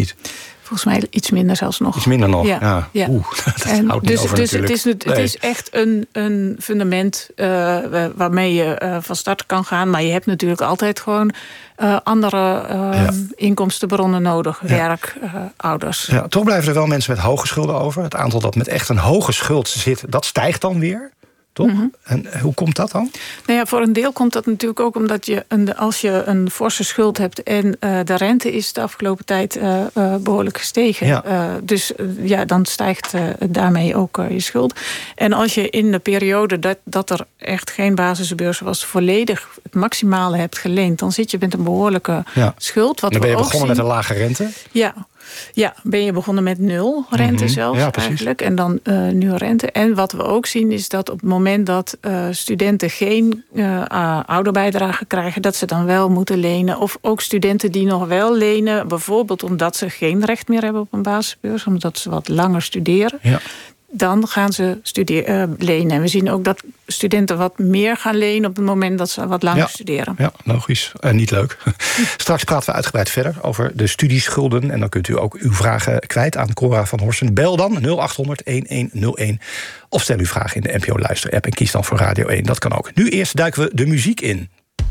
niet? Volgens mij iets minder zelfs nog. Iets minder nog, ja. Dat houdt niet over natuurlijk. Het is echt een fundament waarmee je van start kan gaan. Maar je hebt natuurlijk altijd gewoon andere inkomstenbronnen nodig. Werk, ouders. Ja, toch blijven er wel mensen met hoge schulden over. Het aantal dat met echt een hoge schuld zit, dat stijgt dan weer. Toch? Mm-hmm. En hoe komt dat dan? Nou ja, voor een deel komt dat natuurlijk ook omdat als je een forse schuld hebt en de rente is de afgelopen tijd behoorlijk gestegen. Ja. Dan stijgt daarmee ook je schuld. En als je in de periode dat er echt geen basisbeurs was, volledig het maximale hebt geleend, dan zit je met een behoorlijke schuld. En dan ben je begonnen met een lage rente? Ja, ben je begonnen met 0 rente zelfs eigenlijk. En dan nu rente. En wat we ook zien is dat op het moment dat studenten geen ouderbijdrage krijgen, dat ze dan wel moeten lenen. Of ook studenten die nog wel lenen, bijvoorbeeld omdat ze geen recht meer hebben op een basisbeurs, omdat ze wat langer studeren. Ja. Dan gaan ze lenen. En we zien ook dat studenten wat meer gaan lenen op het moment dat ze wat langer studeren. Ja, logisch. Niet leuk. Straks praten we uitgebreid verder over de studieschulden. En dan kunt u ook uw vragen kwijt aan Cora van Horsten. Bel dan 0800-1101. Of stel uw vraag in de NPO Luister-app en kies dan voor Radio 1. Dat kan ook. Nu eerst duiken we de muziek in.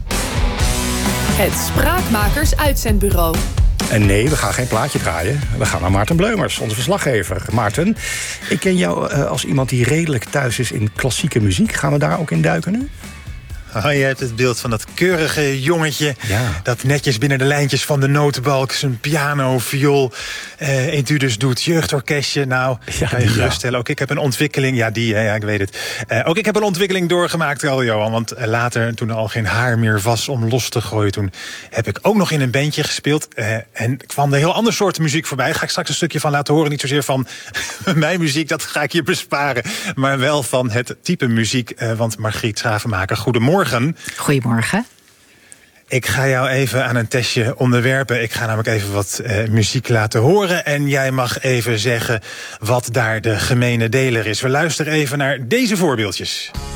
Het Spraakmakers Uitzendbureau. En nee, we gaan geen plaatje draaien. We gaan naar Maarten Bleumers, onze verslaggever. Maarten, ik ken jou als iemand die redelijk thuis is in klassieke muziek. Gaan we daar ook in duiken nu? Oh, je hebt het beeld van dat keurige jongetje, dat netjes binnen de lijntjes van de notenbalk zijn piano, viool, etudes doet, jeugdorkestje. Nou, kan je geruststellen. Ook ik heb een ontwikkeling, ik weet het. Ook ik heb een ontwikkeling doorgemaakt, Johan. Want later, toen er al geen haar meer was om los te gooien, toen heb ik ook nog in een bandje gespeeld. En kwam er heel ander soort muziek voorbij. Daar ga ik straks een stukje van laten horen. Niet zozeer van mijn muziek, dat ga ik je besparen. Maar wel van het type muziek. Want Margriet Schavenmaker, goedemorgen. Goedemorgen. Ik ga jou even aan een testje onderwerpen. Ik ga namelijk even wat muziek laten horen. En jij mag even zeggen wat daar de gemene deler is. We luisteren even naar deze voorbeeldjes.